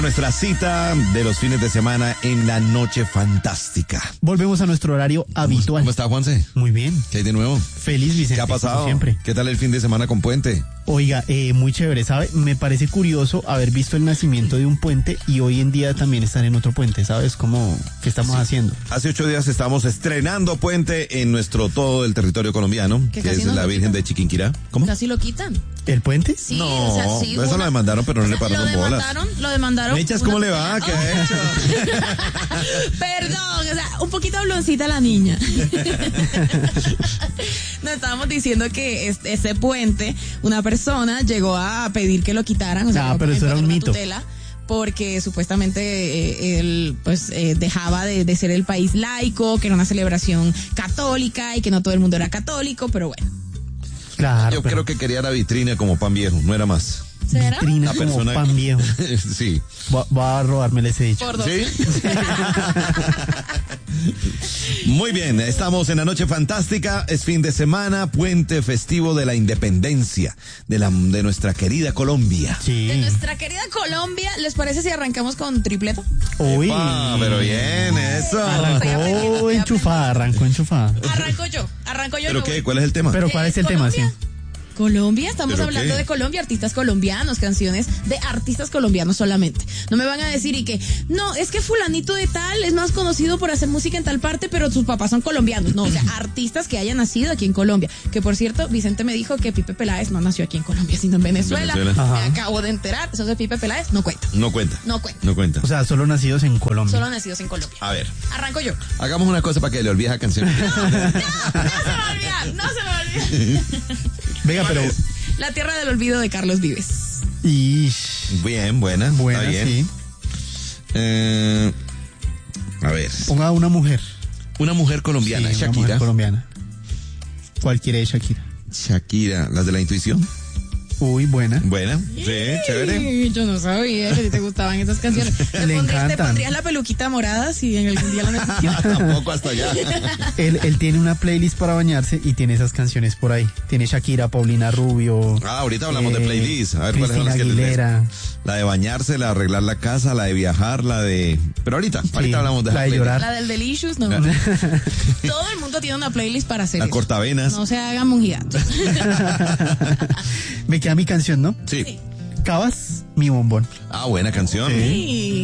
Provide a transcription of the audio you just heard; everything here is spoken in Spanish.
nuestra cita de los fines de semana en la noche fantástica. Volvemos a nuestro horario habitual. ¿Cómo está, Juanse? Muy bien. ¿Qué hay de nuevo? Feliz, Vicente. ¿Qué ha pasado? Como siempre. ¿Qué tal el fin de semana con puente? Oiga, muy chévere, ¿sabe? Me parece curioso haber visto el nacimiento de un puente y hoy en día también estar en otro puente, ¿sabes? ¿Qué estamos haciendo? Hace 8 días estamos estrenando puente en todo el territorio colombiano, que es la Virgen de Chiquinquirá. ¿Cómo? Casi lo quitan. ¿El puente? Sí, No, o sea, sí. eso lo demandaron, pero no le pararon bolas. Lo demandaron. Mechas, ¿cómo le va? ¿Qué ha hecho? Perdón, o sea, un poquito habloncita la niña. Nos estábamos diciendo que ese puente, una persona llegó a pedir que lo quitaran. O sea, pero eso era un mito. Tutela, porque supuestamente él dejaba de ser el país laico, que era una celebración católica y que no todo el mundo era católico, pero bueno. Claro. Yo creo que quería la vitrina como pan viejo, no era más. ¿Será? Vitrina La como persona pan viejo. Sí. Va a robármele ese dicho. Por dos. ¿Sí? Muy bien, estamos en la noche fantástica, es fin de semana, puente festivo de la independencia de nuestra querida Colombia. Sí. De nuestra querida Colombia, ¿les parece si arrancamos con tripleta? Uy. Ah, pero bien, eso. Arrancó enchufada. Arranco yo. ¿Pero qué? ¿Cuál es el tema? Pero ¿cuál es el tema? Sí. Colombia, estamos ¿Pero hablando qué? de Colombia, artistas colombianos, canciones de artistas colombianos solamente. No me van a decir no, es que fulanito de tal es más conocido por hacer música en tal parte, pero sus papás son colombianos. No, o sea, artistas que hayan nacido aquí en Colombia. Que por cierto, Vicente me dijo que Pipe Peláez no nació aquí en Colombia, sino en Venezuela. Ajá. Me acabo de enterar, eso de Pipe Peláez no cuenta. No cuenta. No cuenta. No cuenta. O sea, solo nacidos en Colombia. Solo nacidos en Colombia. A ver, Arranco yo. hagamos una cosa para que le olvide esa canción. No se me va a olvidar, no se me va a olvidar. Venga, pero... La Tierra del Olvido de Carlos Vives. Bien, buena. Buena, está bien. sí. A ver, Ponga una mujer. una mujer colombiana, Sí, una Shakira. mujer colombiana. ¿Cuál quiere Shakira? Shakira, las de la intuición. Uy, buena. Buena, sí, chévere. Yo no sabía que te gustaban esas canciones. Le ¿Te encantan. pondrías la peluquita morada si en algún día la necesitas? Tampoco hasta allá. Él tiene una playlist para bañarse y tiene esas canciones por ahí. Tiene Shakira, Paulina Rubio. Ahorita hablamos de playlist. A ver cuáles son Cristina las que Aguilera. La de bañarse, la de arreglar la casa, la de viajar, la de... Pero ahorita hablamos de la de playlist. llorar. La del Delicious, no. Todo el mundo tiene una playlist para hacer La eso. cortavenas. No se hagan monjiatos. Me queda mi canción, ¿no? Sí. Cabas, mi bombón. Ah, buena canción. Sí.